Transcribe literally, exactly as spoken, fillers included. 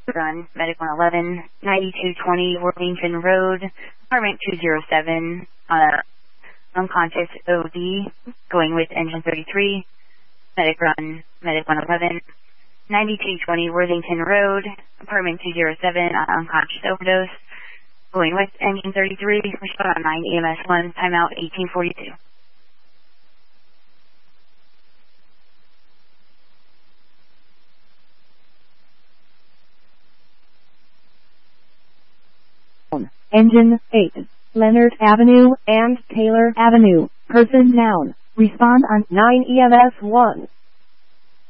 Run, Medic one eleven, ninety-two twenty Worthington Road, apartment two oh seven, uh, unconscious O D, going with engine thirty-three, Medic Run, Medic one eleven, ninety-two twenty Worthington Road, apartment two oh seven, uh, unconscious overdose, going with engine thirty-three, respond on nine E M S one, timeout eighteen forty-two. Engine eight, Leonard Avenue and Taylor Avenue, person noun, respond on nine E M S one.